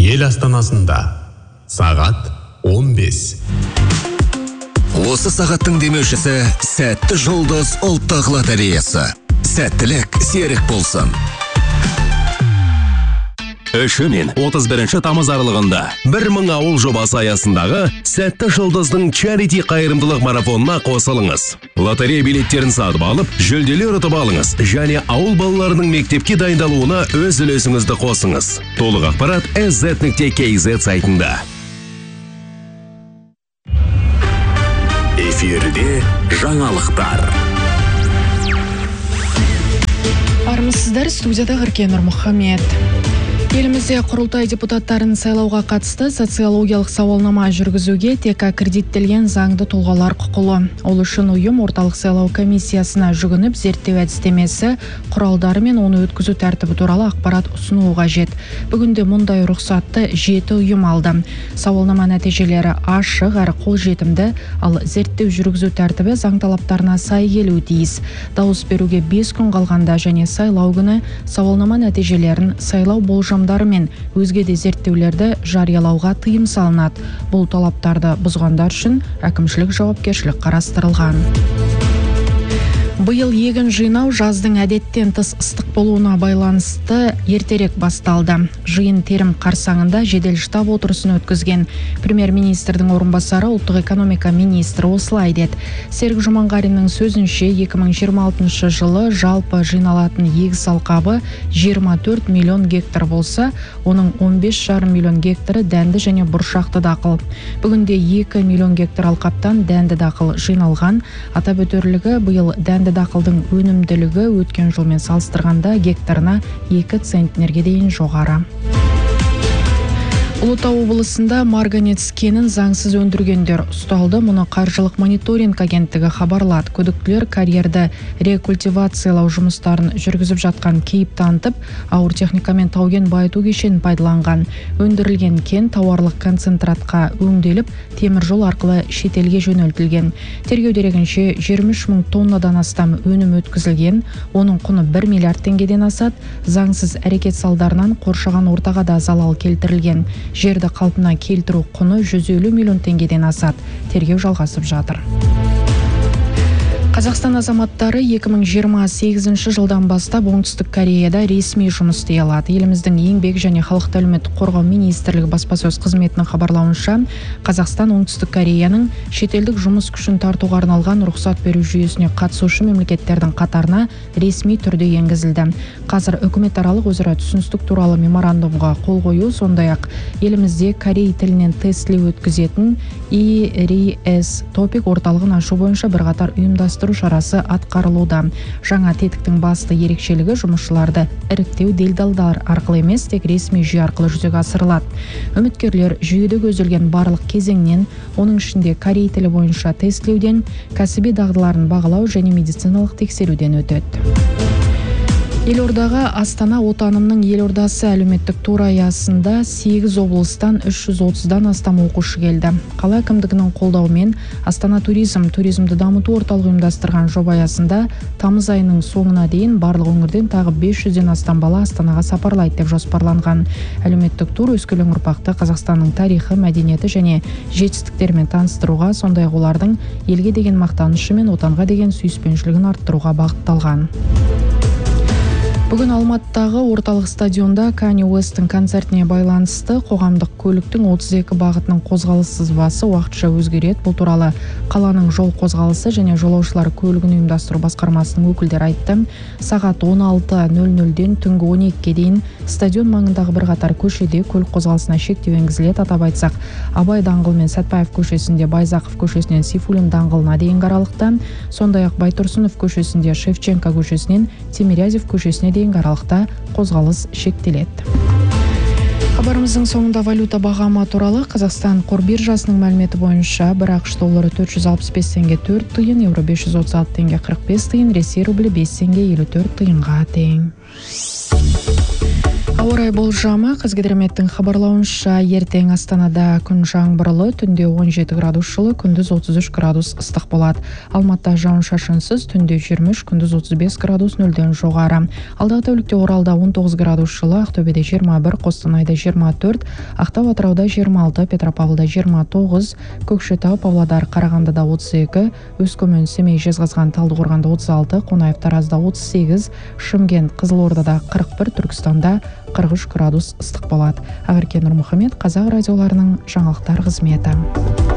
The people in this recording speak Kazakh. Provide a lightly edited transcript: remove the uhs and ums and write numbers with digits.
ел астанасында сағат 15. Осы сағаттың демеушісі Сәтті жұлдыз ұлттық лотереясы. Сәттілік серік болсын. 3 мен 31 тамыз аралығында 1000 ауыл жобасы аясындағы Сәтті жұлдыздың чарити қайырымдылық марафонына қосылыңыз. Лотерея билеттерін сатып алып, жүлделер ұтып алыңыз және ауыл балаларының мектепке дайындалуына өз үлесіңізді қосыңыз. Толық ақпарат sz.kz сайтында. Эфирде жаңалықтар. Армысыздар, студияда Ғыркен Нұрмұхамед. Елімізде құрылтай депутаттарын сайлауға қатысты социологиялық сауалнама жүргізуге тек аккредиттелген заңды тұлғалар құқылы. Ол үшін ұйым орталық сайлау комиссиясына жүгініп зерттеу әдістемесі, құралдары мен оны өткізу тәртібі туралы ақпарат ұсынуы қажет. Бүгінде мұндай рұқсатты 7 ұйым алды. Сауалнама нәтижелері ашық әрі қолжетімді, ал зерттеу жүргізу тәртібі заң талаптарына сай келуі тиіс. Дауыс беруге 5 күн қалғанда және сайлау күні сауалнама нәтижелерін сайлау болжамдары мен өзге де зерттеулерді жариялауға тыйым салынады. Бұл талаптарды бұзғандар үшін әкімшілік жауапкершілік қарастырылған. Биыл егін жинау жаздың әдеттен тыс ыстық болуына байланысты ертерек басталды. Жиын терім қарсаңында жедел штаб отырысын өткізген премьер-министрдің орынбасары ұлттық экономика министрі осылай деді. Серік Жұманғариннің сөзінше 2026 жылы жалпы жиналатын егіс алқабы 24 миллион гектар болса, оның 15,5 миллион гектары дәнді және бұршақты дақыл. Бүгінде 2 миллион гектар алқаптан дәнді дақыл жиналған. Атап өтерлігі, биыл дәнді дақылдың өнімділігі өткен жылмен салыстырғанда гектарына 2 центнерге дейін жоғары. Ұлытау облысында марганец кенін заңсыз өндіргендер ұсталды. Мұны қаржылық мониторинг агенттігі хабарлады. Күдіктілер карьерді рекультивациялау жұмыстарын жүргізіп жатқан кейіп танытып, ауыр техникамен тау-кен байыту кешенін пайдаланған. Өндірілген кен тауарлық концентратқа өңделіп, темір жол арқылы шетелге жөнелтілген. Тергеу дерегінше 23 мың тоннадан астам өнім өткізілген. Оның құны 1 миллиард теңгеден асады. Заңсыз әрекет салдарынан қоршаған ортаға да залал келтірілген. Жерді қалпына келтіру құны 150 миллион теңгеден асады. Тергеу жалғасып жатыр. Қазақстан азаматтары 2028 жылдан бастап оңтүстік Кореяда ресми жұмыс істей алады. Еліміздің еңбек және халықты әлеуметтік қорғау министрлігі баспасөз қызметінің хабарлауынша, Қазақстан оңтүстік Кореяның шетелдік жұмыс күшін тартуға арналған рұқсат беру жүйесіне қатысушы мемлекеттердің қатарына ресми түрде енгізілді. Қазір үкіметаралық өзара түсіністік туралы меморандумға қол қою, сондай-ақ елімізде корей тілінен тестілеу өткізетін ERS топик орталығын ашу бойынша бірқатар ұйымдастыру шарасы атқарылуда. Жаңа тетіктің басты ерекшелігі жұмысшыларды іріктеу делдалдар арқылы емес, тек ресми жүйе арқылы жүзеге асырылады. Үміткерлер жүйеде көзделген барлық кезеңнен, оның ішінде корей тілі бойынша тестілеуден, кәсіби дағдыларын бағалау және медициналық тексеруден өтеді. Елордаға Астана отанымның елордасы әлеуметтік тур аясында 8 облыстан 330-дан астам оқушы келді. Қала әкімдігінің қолдауымен Астана туризмді дамыту орталығы ұйымдастырған жоба аясында тамыз айының соңына дейін барлық өңірден тағы 500-ден астам бала Астанаға сапарлайды деп жоспарланған. Әлеуметтік тур өскелең ұрпақты Қазақстанның тарихы, мәдениеті және жетістіктерімен таныстыруға, сондай-ақ олардың елге деген мақтанышы мен отанға деген сүйіспеншілігін арттыруға бағытталған. Бүгін Алматыдағы орталық стадионда Kanye West'тің концертіне байланысты қоғамдық көліктің 32 бағытының қозғалыс сызбасы уақытша өзгереді. Бұл туралы қаланың жол қозғалысы және жолаушылар көлігін ұйымдастыру басқармасының өкілдері айтты. Сағат 16:00-ден түнгі 12-ге дейін стадион маңындағы бірқатар көшеде көлік қозғалысына шектеу енгізіледі. Атап айтсақ, Абай даңғылы мен Сәтпаев көшесінде Байзақов көшесінен Сейфуллин даңғылына дейінгі аралықта, сондай-ақ Байтұрсынов көшесінде Шевченко көшесінен Тимирязев көшесіне дейінгі аралықта қозғалыс шектеледі. Хабарымыздың соңында валюта бағамы туралы. Қазақстан қор биржасының мәліметі бойынша бір ақш доллары 465 теңге 4 тиын, евро 536 теңге 45 тиын, Ресей рублі 5 теңге 54 тиынға тең. Ауа райы болжамы Қазгидрометтің хабарлауынша ертең Астанада күн жаңбырлы, түнде 17 градус жылы, күндіз 33 градус ыстық болады. Алматыда жауын-шашынсыз, түнде 23, күндіз 35 градус нөлден жоғары. Алдағы тәулікте Оралда 19 градус жылы, Ақтөбеде 21, Қостанайда 24, Ақтау, Атырауда 26, Петропавлда 29, Көкшетау, Павлодар, Қарағандыда 32, Өскемен, Семей, Жезқазған, Талдықорғанда 36, Қонаев, Таразда 38, Шымкент, Қызылордада 41, Түркістанда 43 градус ыстық болады. Ақерке Нұрмұхамед, Қазақ радиоларының жаңалықтар қызметі.